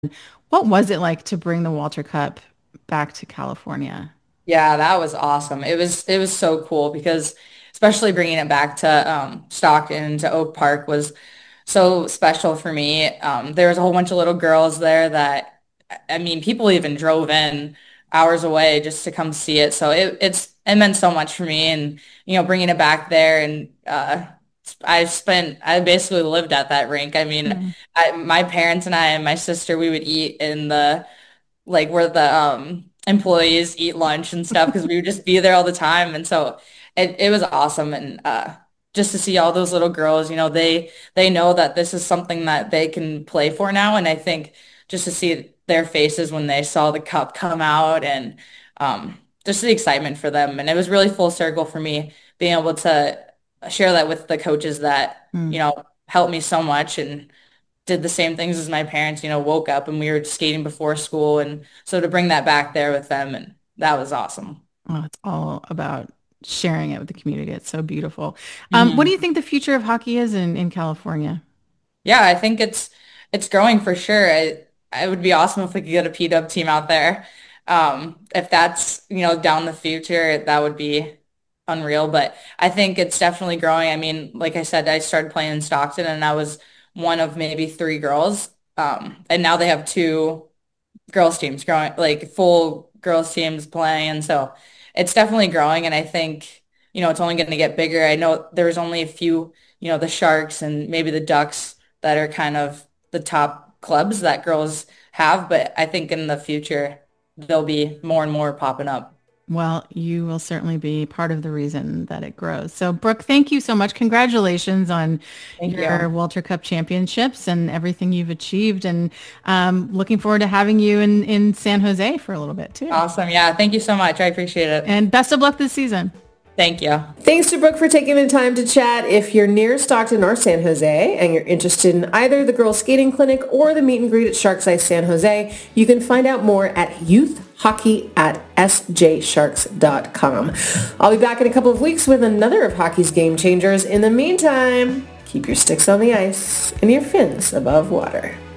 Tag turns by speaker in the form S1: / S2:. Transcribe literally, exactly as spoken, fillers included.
S1: What was it like to bring the Walter Cup back to California?
S2: Yeah, that was awesome. It was it was so cool because especially bringing it back to um, Stockton to Oak Park was so special for me. Um, there was a whole bunch of little girls there that I mean, people even drove in hours away just to come see it. So it it's it meant so much for me, and you know, bringing it back there and uh, I spent I basically lived at that rink. I mean,
S1: Mm.
S2: I, my parents and I and my sister we would eat in the like where the um employees eat lunch and stuff because we would just be there all the time. And so it, it was awesome. And uh just to see all those little girls, you know, they they know that this is something that they can play for now. And I think just to see their faces when they saw the cup come out and um just the excitement for them. And it was really full circle for me being able to share that with the coaches that, you
S1: Mm.
S2: know, helped me so much and did the same things as my parents, you know, woke up and we were skating before school. And so to bring that back there with them, and that was awesome.
S1: Oh, it's all about sharing it with the community. It's so beautiful. Um, what do
S2: Mhm.
S1: you think the future of hockey is in, in California?
S2: Yeah, I think it's it's growing for sure. I, it would be awesome if we could get a P-Dub team out there. Um, if that's, you know, down the future, that would be unreal. But I think it's definitely growing. I mean, like I said, I started playing in Stockton and I was one of maybe three girls. Um, and now they have two girls teams growing, like full girls teams playing. So it's definitely growing. And I think, you know, it's only going to get bigger. I know there's only a few, you know, the Sharks and maybe the Ducks that are kind of the top clubs that girls have. But I think in the future, there'll be more and more popping up.
S1: Well, you will certainly be part of the reason that it grows. So, Brooke, thank you so much. Congratulations on
S2: Thank
S1: your
S2: you.
S1: Walter Cup championships and everything you've achieved. And um, looking forward to having you in, in San Jose for a little bit too.
S2: Awesome. Yeah. Thank you so much. I appreciate it.
S1: And best of luck this season.
S2: Thank you.
S3: Thanks to Brooke for taking the time to chat. If you're near Stockton or San Jose and you're interested in either the girls skating clinic or the meet and greet at Sharks Ice San Jose, you can find out more at youth hockey at s j sharks dot com. I'll be back in a couple of weeks with another of hockey's game changers. In the meantime, keep your sticks on the ice and your fins above water.